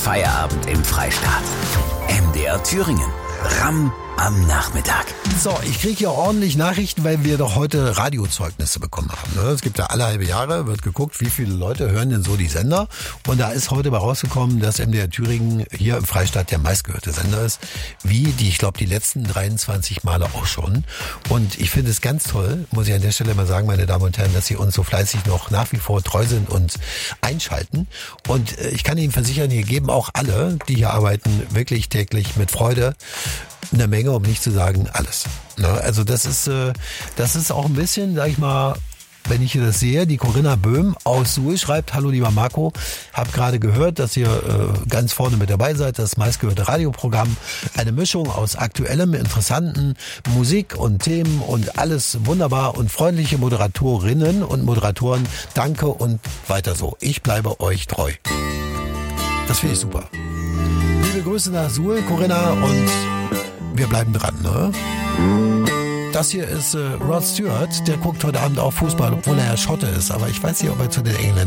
Feierabend im Freistaat. MDR Thüringen. Ramm am Nachmittag. So, ich kriege ja ordentlich Nachrichten, weil wir doch heute Radiozeugnisse bekommen haben. Ne? Es gibt ja alle halbe Jahre, wird geguckt, wie viele Leute hören denn so die Sender. Und da ist heute mal rausgekommen, dass MDR Thüringen hier im Freistaat der meistgehörte Sender ist. Ich glaube, die letzten 23 Male auch schon. Und ich finde es ganz toll, muss ich an der Stelle mal sagen, meine Damen und Herren, dass Sie uns so fleißig noch nach wie vor treu sind und einschalten. Und ich kann Ihnen versichern, hier geben auch alle, die hier arbeiten, wirklich täglich mit Freude eine Menge, um nicht zu sagen alles. Ne? Also das ist auch ein bisschen, sag ich mal, wenn ich hier das sehe, die Corinna Böhm aus Suhl schreibt: Hallo lieber Marco, hab gerade gehört, dass ihr ganz vorne mit dabei seid, das meistgehörte Radioprogramm. Eine Mischung aus aktuellem, interessanten Musik und Themen und alles wunderbar und freundliche Moderatorinnen und Moderatoren. Danke und weiter so. Ich bleibe euch treu. Das finde ich super. Liebe Grüße nach Suhl, Corinna, und wir bleiben dran, ne? Das hier ist Rod Stewart, der guckt heute Abend auch Fußball, obwohl er ja Schotte ist, aber ich weiß nicht, ob er zu den Engländern